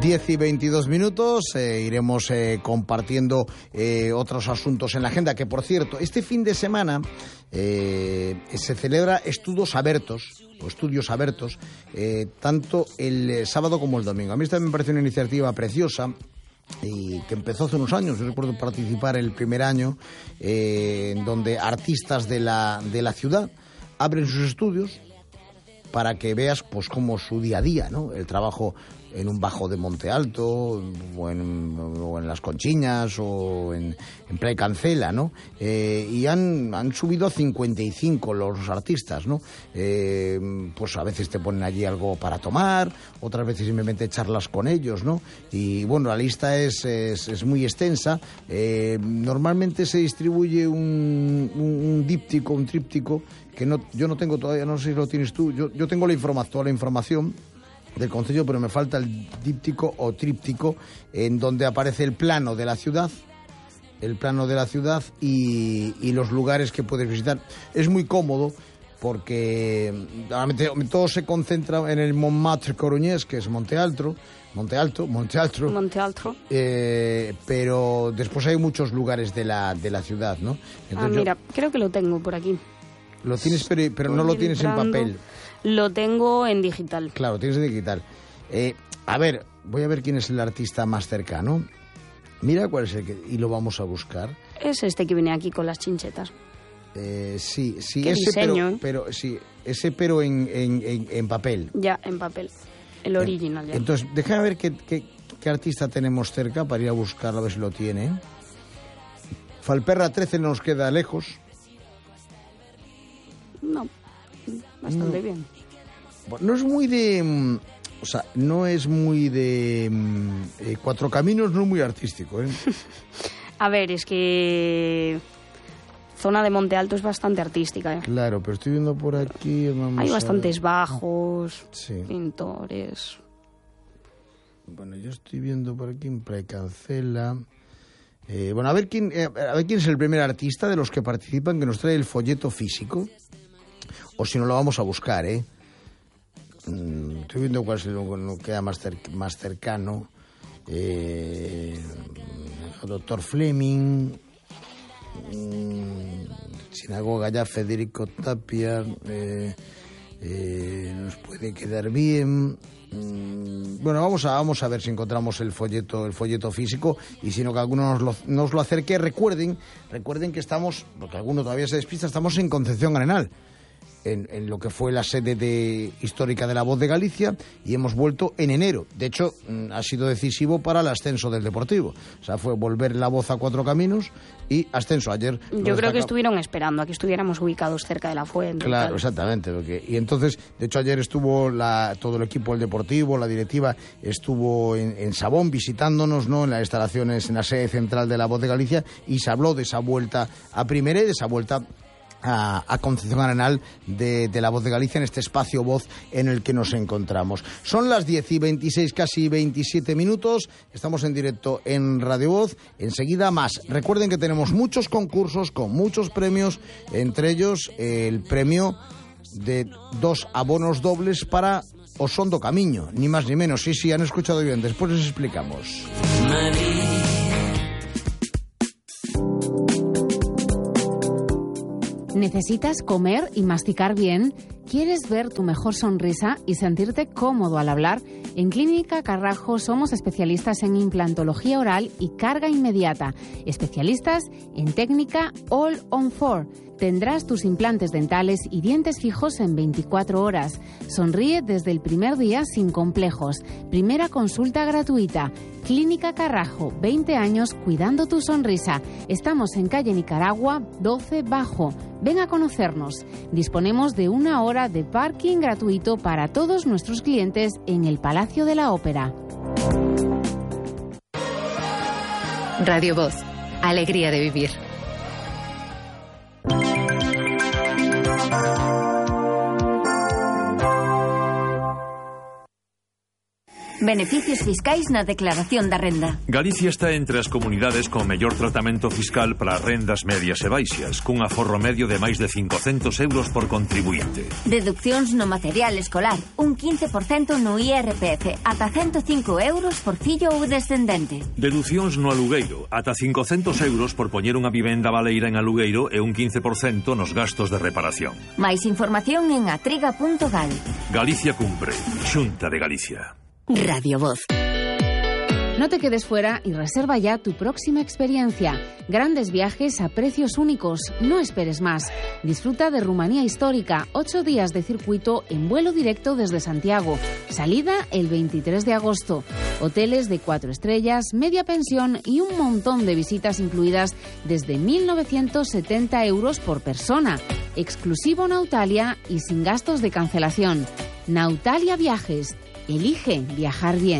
10:22, iremos compartiendo otros asuntos en la agenda, que por cierto, este fin de semana se celebra Estudios Abertos, tanto el sábado como el domingo. A mí esta me parece una iniciativa preciosa y que empezó hace unos años. Yo recuerdo participar el primer año en donde artistas de la ciudad abren sus estudios para que veas pues cómo su día a día, ¿no? El trabajo en un bajo de Monte Alto o en Las Conchiñas o en Playa Cancela, ¿no? Y han subido a 55 los artistas, ¿no? Pues a veces te ponen allí algo para tomar, otras veces simplemente charlas con ellos, ¿no? Y bueno, la lista es muy extensa. Normalmente se distribuye un díptico, un tríptico, que yo no tengo todavía, no sé si lo tienes tú. Yo tengo toda la información del concello, pero me falta el díptico o tríptico en donde aparece el plano de la ciudad y los lugares que puedes visitar. Es muy cómodo porque normalmente todo se concentra en el Montmartre coruñés, que es Monte Alto, pero después hay muchos lugares de la ciudad, ¿no? Entonces mira, creo que lo tengo por aquí. Lo tienes, pero no lo tienes en papel. Lo tengo en digital. Claro, tienes en digital. A ver, voy a ver quién es el artista más cercano. Mira cuál es y lo vamos a buscar. Es este que viene aquí con las chinchetas. Sí, qué ese diseño, pero sí, ese pero en papel. Ya, en papel. El original, ya. Entonces, déjame ver qué artista tenemos cerca para ir a buscarlo, a ver si lo tiene. Falperra 13 nos queda lejos. No, bastante bien. No es muy de... O sea, no es muy de... Cuatro Caminos no es muy artístico, ¿eh? A ver, es que... Zona de Monte Alto es bastante artística, ¿eh? Claro, pero estoy viendo por aquí... Hay bastantes bajos, sí, pintores... Bueno, yo estoy viendo por aquí en Playa Cancela... bueno, a ver quién es el primer artista de los que participan que nos trae el folleto físico. O si no, lo vamos a buscar, ¿eh? Estoy viendo cuál es lo que queda más cercano. Doctor Fleming, Sinagoga ya, Federico Tapia, nos puede quedar bien. Bueno, vamos a ver si encontramos el folleto físico, y si no, que alguno nos lo acerque. Recuerden que estamos, porque alguno todavía se despista, estamos en Concepción Arenal, en lo que fue la sede histórica de La Voz de Galicia, y hemos vuelto en enero. De hecho, ha sido decisivo para el ascenso del Deportivo. O sea, fue volver La Voz a Cuatro Caminos y ascenso ayer. Yo creo que estuvieron esperando a que estuviéramos ubicados cerca de la fuente. Claro, exactamente. Y entonces, de hecho, ayer estuvo todo el equipo del Deportivo, la directiva estuvo en Sabón visitándonos, ¿no?, en las instalaciones, en la sede central de La Voz de Galicia, y se habló de esa vuelta a Primera y de esa vuelta a Concepción Arenal de La Voz de Galicia, en este espacio Voz en el que nos encontramos. Son las 10:26, casi 27 minutos. Estamos en directo en Radio Voz. Enseguida más. Recuerden que tenemos muchos concursos con muchos premios, entre ellos el premio de 2 abonos dobles para Osondo Camiño, ni más ni menos. Sí, han escuchado bien. Después les explicamos. ¿Necesitas comer y masticar bien? ¿Quieres ver tu mejor sonrisa y sentirte cómodo al hablar? En Clínica Carrajo somos especialistas en implantología oral y carga inmediata. Especialistas en técnica All on 4. Tendrás tus implantes dentales y dientes fijos en 24 horas. Sonríe desde el primer día sin complejos. Primera consulta gratuita. Clínica Carrajo, 20 años cuidando tu sonrisa. Estamos en calle Nicaragua, 12 Bajo. Ven a conocernos. Disponemos de 1 hora de parking gratuito para todos nuestros clientes en el Palacio de la Ópera. Radio Voz, alegría de vivir. Beneficios fiscais na declaración da renda. Galicia está entre as comunidades con mellor tratamento fiscal para rendas medias e baixas, cun aforro medio de máis de 500 euros por contribuinte. Deduccións no material escolar, un 15% no IRPF, ata 105 euros por fillo ou descendente. Deducións no alugueiro, ata 500 euros por poñer unha vivenda baleira en alugueiro e un 15% nos gastos de reparación. Máis información en atriga.gal. Galicia cumpre. Xunta de Galicia. Radio Voz. No te quedes fuera y reserva ya tu próxima experiencia. Grandes viajes a precios únicos. No esperes más. Disfruta de Rumanía Histórica. 8 días de circuito en vuelo directo desde Santiago. Salida el 23 de agosto. Hoteles de 4 estrellas, media pensión y un montón de visitas incluidas desde 1.970 euros por persona. Exclusivo Nautalia y sin gastos de cancelación. Nautalia Viajes. Elige viajar bien.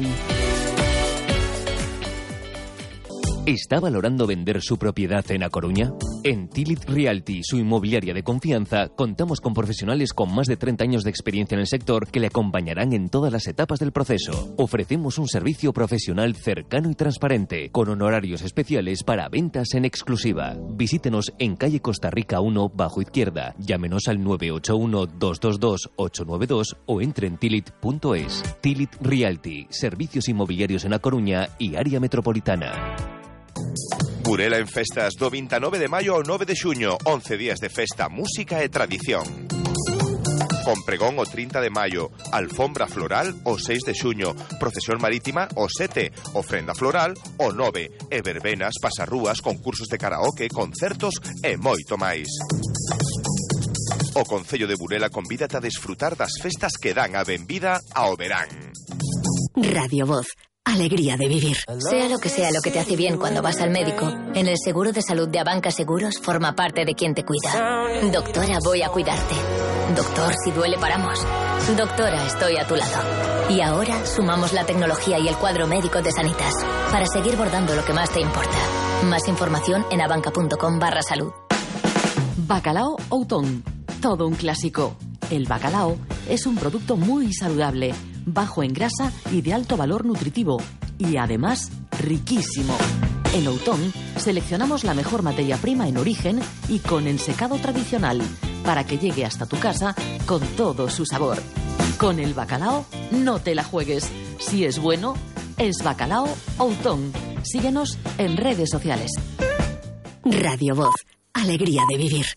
¿Está valorando vender su propiedad en A Coruña? En Tilit Realty, su inmobiliaria de confianza, contamos con profesionales con más de 30 años de experiencia en el sector que le acompañarán en todas las etapas del proceso. Ofrecemos un servicio profesional cercano y transparente, con honorarios especiales para ventas en exclusiva. Visítenos en calle Costa Rica 1, bajo izquierda. Llámenos al 981-222-892 o entre en tilit.es. Tilit Realty, servicios inmobiliarios en A Coruña y área metropolitana. Burela en festas do 29 de maio ao 9 de xuño, 11 días de festa, música e tradición. Con pregón o 30 de maio, alfombra floral o 6 de xuño, procesión marítima o 7, ofrenda floral o 9, e verbenas, pasarrúas, concursos de karaoke, concertos e moito máis. O Concello de Burela convídate a desfrutar das festas que dan a benvida ao verán. Radio Voz. Alegría de vivir. Sea lo que te hace bien cuando vas al médico, en el seguro de salud de Abanca Seguros forma parte de quien te cuida. Doctora, voy a cuidarte. Doctor, si duele paramos. Doctora, estoy a tu lado. Y ahora sumamos la tecnología y el cuadro médico de Sanitas para seguir bordando lo que más te importa. Más información en abanca.com/salud. Bacalao Outón. Todo un clásico. El bacalao es un producto muy saludable, bajo en grasa y de alto valor nutritivo, y además riquísimo. En Outón seleccionamos la mejor materia prima en origen y con ensecado tradicional, para que llegue hasta tu casa con todo su sabor. Con el bacalao no te la juegues. Si es bueno, es Bacalao Outón. Síguenos en redes sociales. Radio Voz. Alegría de vivir.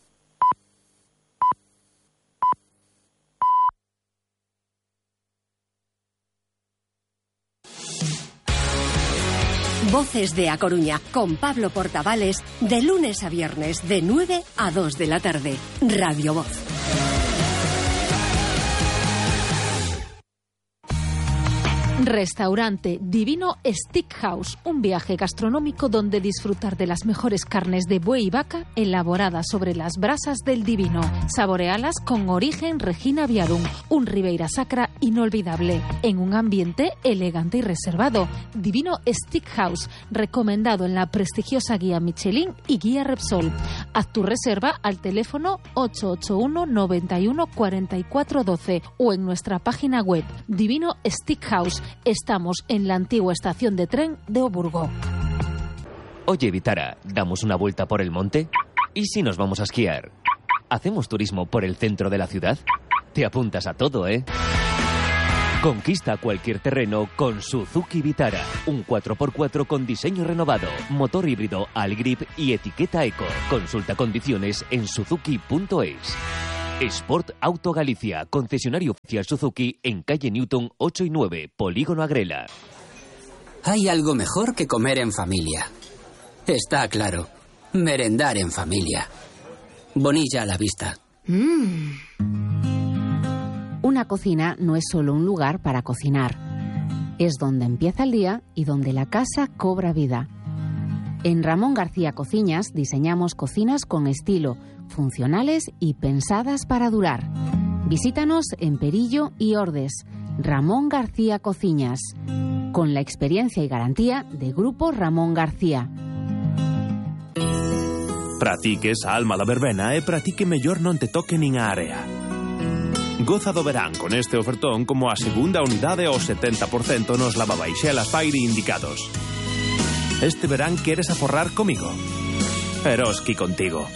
Voces de A Coruña, con Pablo Portavales, de lunes a viernes, de 9 a 2 de la tarde. Radio Voz. Restaurante Divino Steakhouse, un viaje gastronómico donde disfrutar de las mejores carnes de buey y vaca elaboradas sobre las brasas del Divino. Saborealas con origen Regina Viarum, un Ribeira Sacra inolvidable, en un ambiente elegante y reservado. Divino Steakhouse, recomendado en la prestigiosa guía Michelin y guía Repsol. Haz tu reserva al teléfono 881 91 44 12 o en nuestra página web Divino Steakhouse. Estamos en la antigua estación de tren de Oburgo. Oye, Vitara, ¿damos una vuelta por el monte? ¿Y si nos vamos a esquiar? ¿Hacemos turismo por el centro de la ciudad? Te apuntas a todo, ¿eh? Conquista cualquier terreno con Suzuki Vitara. Un 4x4 con diseño renovado, motor híbrido Algrip y etiqueta Eco. Consulta condiciones en suzuki.es. Sport Auto Galicia, concesionario oficial Suzuki en calle Newton 8 y 9, Polígono Agrela. Hay algo mejor que comer en familia. Está claro, merendar en familia. Bonilla a la vista. Una cocina no es solo un lugar para cocinar. Es donde empieza el día y donde la casa cobra vida. En Ramón García Cocinas diseñamos cocinas con estilo, funcionales y pensadas para durar. Visítanos en Perillo y Ordes. Ramón García Cocinas, con la experiencia y garantía de Grupo Ramón García. Practiques a alma da verbena e pratique mellor non te toque nin a área. Goza do verán con este ofertón como a segunda unidade ao 70% nos lavabaixelas Fairy indicados. Este verán queres aforrar comigo? Eroski contigo.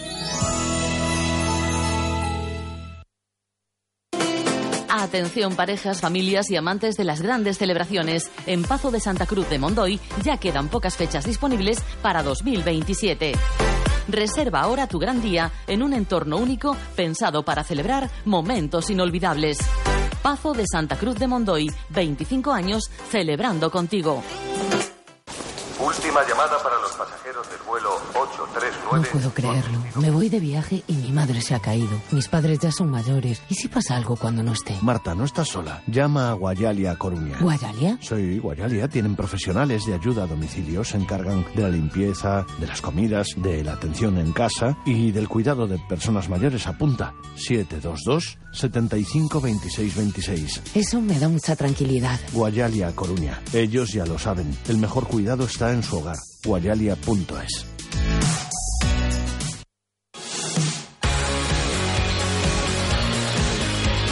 Atención parejas, familias y amantes de las grandes celebraciones. En Pazo de Santa Cruz de Mondoy ya quedan pocas fechas disponibles para 2027. Reserva ahora tu gran día en un entorno único pensado para celebrar momentos inolvidables. Pazo de Santa Cruz de Mondoy, 25 años celebrando contigo. Última llamada para los pasajeros del vuelo 839. No puedo creerlo. Me voy de viaje y mi madre se ha caído. Mis padres ya son mayores. ¿Y si pasa algo cuando no esté? Marta, no estás sola. Llama a Guayalia Coruña. ¿Guayalia? Sí, Guayalia. Tienen profesionales de ayuda a domicilio. Se encargan de la limpieza, de las comidas, de la atención en casa y del cuidado de personas mayores. Apunta. 722 75 26 26. Eso me da mucha tranquilidad. Guayalia Coruña. Ellos ya lo saben. El mejor cuidado está en su hogar. Guayalia.es.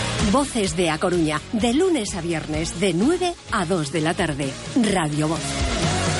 Voces de A Coruña, de lunes a viernes, de 9 a 2 de la tarde. Radio Voz.